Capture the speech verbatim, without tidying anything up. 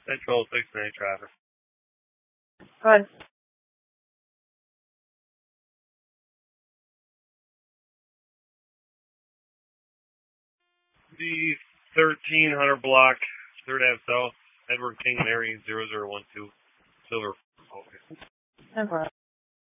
Central six nine traffic. Go ahead. The thirteen hundred block, third Ave South, Edward King, Mary zero zero one two, Silver. Okay. No problem.